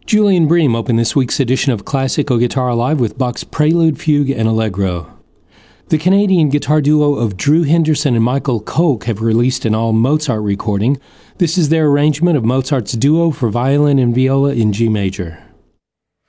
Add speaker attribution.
Speaker 1: Julian Bream opened this week's edition of Classical Guitar Live with Bach's Prelude, Fugue, and Allegro. The Canadian guitar duo of Drew Henderson and Michael Koch have released an all-Mozart recording. This is their arrangement of Mozart's Duo for violin and viola in G major.